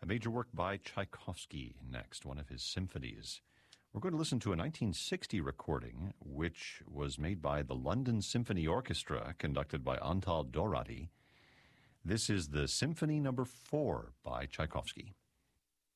A major work by Tchaikovsky next, one of his symphonies. We're going to listen to a 1960 recording, which was made by the London Symphony Orchestra, conducted by Antal Dorati. This is the Symphony No. 4 by Tchaikovsky.